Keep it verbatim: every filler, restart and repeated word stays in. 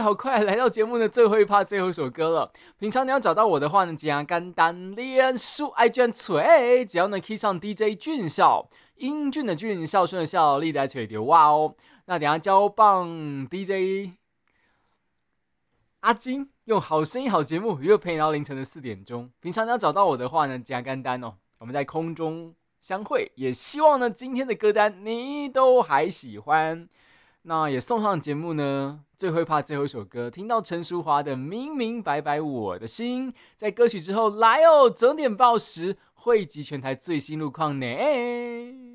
好快来到节目的最后一趴最后一首歌了。平常你要找到我的话呢，简简单脸书 I G 吹，只要能 key 上 D J 俊孝，英俊的俊，孝顺的孝，历代吹的哇哦。那等一下交棒 D J 阿金，用好声音好节目又陪你到凌晨的四点钟。平常你要找到我的话呢，简简单哦，我们在空中相会，也希望呢今天的歌单你都还喜欢。那也送上节目呢，最后一趴最后一首歌，听到陈淑桦的《明明白白我的心》。在歌曲之后，来哦，整点报时汇集全台最新路况呢。